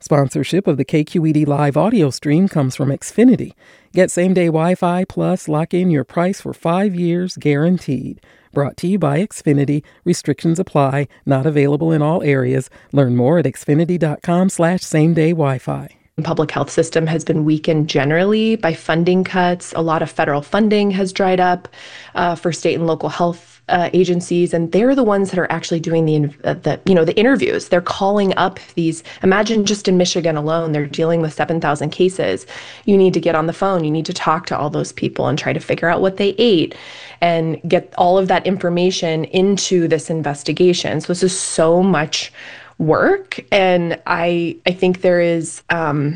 Sponsorship of the KQED live audio stream comes from Xfinity. Get same-day Wi-Fi plus lock in your price for 5 years guaranteed. Brought to you by Xfinity. Restrictions apply. Not available in all areas. Learn more at xfinity.com/same-day Wi-Fi. The public health system has been weakened generally by funding cuts. A lot of federal funding has dried up for state and local health agencies, and they're the ones that are actually doing the interviews. They're calling up these. Imagine just in Michigan alone, they're dealing with 7,000 cases. You need to get on the phone. You need to talk to all those people and try to figure out what they ate and get all of that information into this investigation. So this is so much work, and I think there is